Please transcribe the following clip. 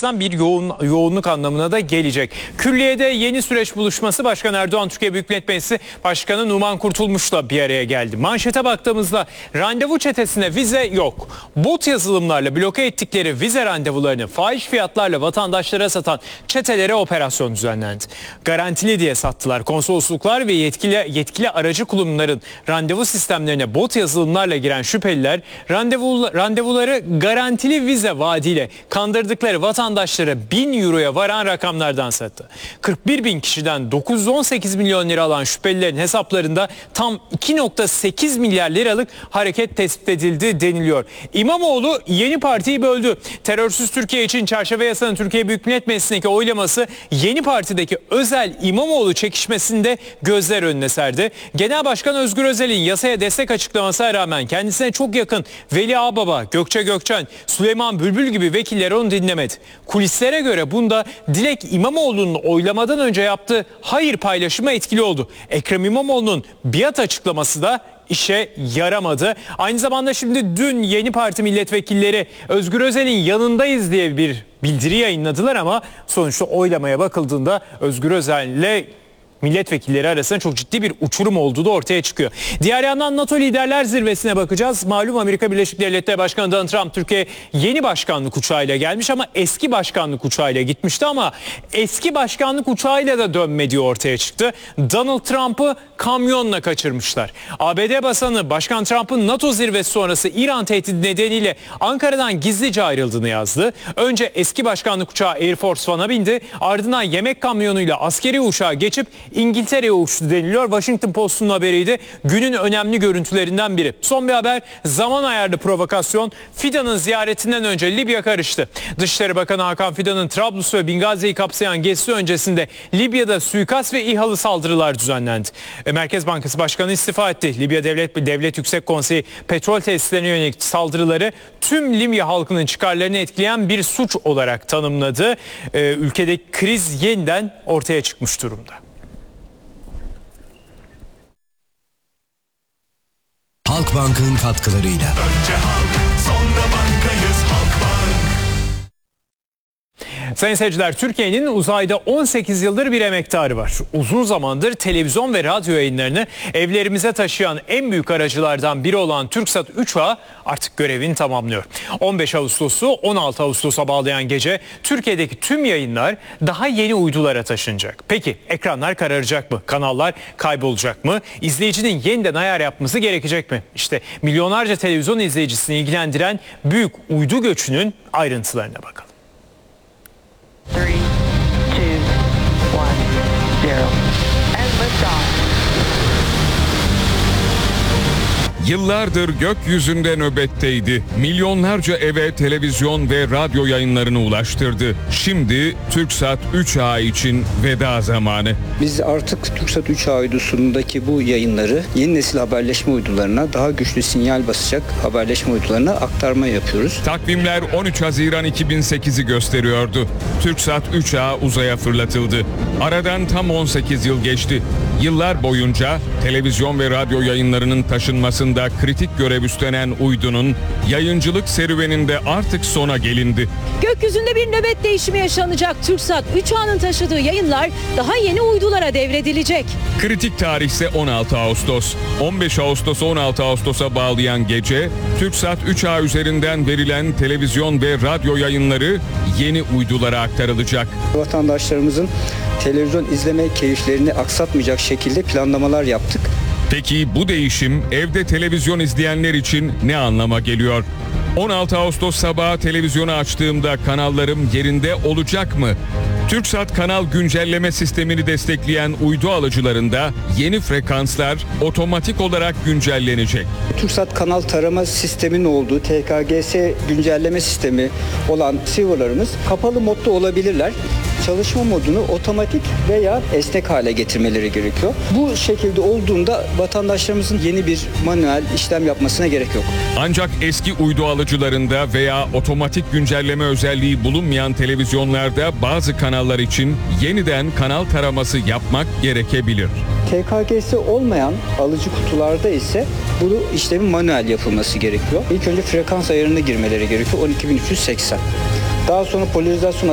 açısından bir yoğunluk anlamına da gelecek. Külliyede yeni süreç buluşması Başkan Erdoğan, Türkiye Büyük Millet Meclisi Başkanı Numan Kurtulmuş'la bir araya geldi. Manşete baktığımızda randevu çetesine vize yok. Bot yazılımlarla bloke ettikleri vize randevularını fahiş fiyatlarla vatandaşlara satan çetelere operasyon düzenlendi. Garantili diye sattılar. Konsolosluklar ve yetkili aracı kurumların randevu sistemlerine bot yazılımlarla giren şüpheliler randevuları garantili vize vaadiyle kandırdıkları vatandaşlara 1000 euroya varan rakamlardan sattı. 41 bin kişiden 918 milyon lira alan şüphelilerin hesaplarında tam 2,8 milyar liralık hareket tespit edildi deniliyor. İmamoğlu yeni partiyi böldü. Terörsüz Türkiye için çerçeve yasanın Türkiye Büyük Millet Meclisi'ndeki oylaması yeni partideki Özel İmamoğlu çekişmesinde gözler önüne serdi. Genel Başkan Özgür Özel'in yasaya destek açıklamasına rağmen kendisine çok yakın Veli Ağbaba, Gökçe Gökçen, Süleyman Bülbül gibi vekiller onu dinlemedi. Kulislere göre bunda Dilek İmamoğlu'nun oylamadan önce yaptığı hayır paylaşımı etkili oldu. Ekrem İmamoğlu'nun biat açıklaması da işe yaramadı. Aynı zamanda şimdi dün yeni parti milletvekilleri Özgür Özel'in yanındayız diye bir bildiri yayınladılar ama sonuçta oylamaya bakıldığında Özgür Özel'le milletvekilleri arasında çok ciddi bir uçurum olduğu da ortaya çıkıyor. Diğer yandan NATO Liderler Zirvesi'ne bakacağız. Malum Amerika Birleşik Devletleri Başkanı Donald Trump Türkiye'ye yeni başkanlık uçağıyla gelmiş ama eski başkanlık uçağıyla gitmişti ama eski başkanlık uçağıyla da dönmediği ortaya çıktı. Donald Trump'ı kamyonla kaçırmışlar. ABD basını Başkan Trump'ın NATO zirvesi sonrası İran tehdidi nedeniyle Ankara'dan gizlice ayrıldığını yazdı. Önce eski başkanlık uçağı Air Force One'a bindi. Ardından yemek kamyonuyla askeri uçağa geçip İngiltere'ye uçtu deniliyor. Washington Post'un haberiydi. Günün önemli görüntülerinden biri. Son bir haber, zaman ayarlı provokasyon. Fidan'ın ziyaretinden önce Libya karıştı. Dışişleri Bakanı Hakan Fidan'ın Trablus ve Bingazi'yi kapsayan gezisi öncesinde Libya'da suikast ve İHA'lı saldırılar düzenlendi. Merkez Bankası Başkanı istifa etti. Libya Devlet Yüksek Konseyi petrol tesislerine yönelik saldırıları tüm Libya halkının çıkarlarını etkileyen bir suç olarak tanımladı. Ülkedeki kriz yeniden ortaya çıkmış durumda. Halkbank'ın katkılarıyla. Önce halk, sonra bankayız Halkbank. Sayın seyirciler, Türkiye'nin uzayda 18 yıldır bir emektarı var. Uzun zamandır televizyon ve radyo yayınlarını evlerimize taşıyan en büyük aracılardan biri olan TürkSat 3A artık görevini tamamlıyor. 15 Ağustos'u 16 Ağustos'a bağlayan gece Türkiye'deki tüm yayınlar daha yeni uydulara taşınacak. Peki ekranlar kararacak mı? Kanallar kaybolacak mı? İzleyicinin yeniden ayar yapması gerekecek mi? İşte milyonlarca televizyon izleyicisini ilgilendiren büyük uydu göçünün ayrıntılarına bakalım. 3, 2, 1, 0. And liftoff. Yıllardır gökyüzünde nöbetteydi. Milyonlarca eve televizyon ve radyo yayınlarını ulaştırdı. Şimdi TürkSat 3A için veda zamanı. Biz artık TürkSat 3A uydusundaki bu yayınları yeni nesil haberleşme uydularına, daha güçlü sinyal basacak haberleşme uydularına aktarma yapıyoruz. Takvimler 13 Haziran 2008'i gösteriyordu. TürkSat 3A uzaya fırlatıldı. Aradan tam 18 yıl geçti. Yıllar boyunca televizyon ve radyo yayınlarının taşınmasında kritik görev üstlenen uydunun yayıncılık serüveninde artık sona gelindi. Gökyüzünde bir nöbet değişimi yaşanacak. TürkSat 3A'nın taşıdığı yayınlar daha yeni uydulara devredilecek. Kritik tarih ise 16 Ağustos. 15 Ağustos'u 16 Ağustos'a bağlayan gece TürkSat 3A üzerinden verilen televizyon ve radyo yayınları yeni uydulara aktarılacak. Vatandaşlarımızın televizyon izleme keyiflerini aksatmayacak şekilde planlamalar yaptık. Peki bu değişim evde televizyon izleyenler için ne anlama geliyor? 16 Ağustos sabahı televizyonu açtığımda kanallarım yerinde olacak mı? TürkSat kanal güncelleme sistemini destekleyen uydu alıcılarında yeni frekanslar otomatik olarak güncellenecek. TürkSat kanal tarama sisteminin olduğu TKGS güncelleme sistemi olan receiver'larımız kapalı modda olabilirler. Çalışma modunu otomatik veya esnek hale getirmeleri gerekiyor. Bu şekilde olduğunda vatandaşlarımızın yeni bir manuel işlem yapmasına gerek yok. Ancak eski uydu alıcılarında veya otomatik güncelleme özelliği bulunmayan televizyonlarda bazı kanallar için yeniden kanal taraması yapmak gerekebilir. TKGS olmayan alıcı kutularda ise bu işlemin manuel yapılması gerekiyor. İlk önce frekans ayarına girmeleri gerekiyor 12.380. Daha sonra polarizasyon